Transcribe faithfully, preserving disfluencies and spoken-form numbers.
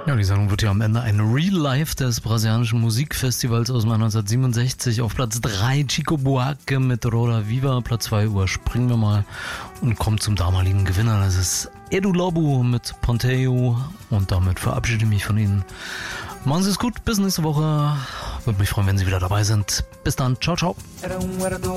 Ja, die Sendung wird ja am Ende ein Real Life des brasilianischen Musikfestivals aus dem Jahr neunzehnhundertsiebenundsechzig. Auf Platz drei Chico Buarque mit Roda Viva. Platz zwei überspringen wir mal und kommen zum damaligen Gewinner. Das ist Edu Lobo mit Ponteio. Und damit verabschiede ich mich von Ihnen. Machen Sie es gut, bis nächste Woche. Würde mich freuen, wenn Sie wieder dabei sind. Bis dann, ciao, ciao.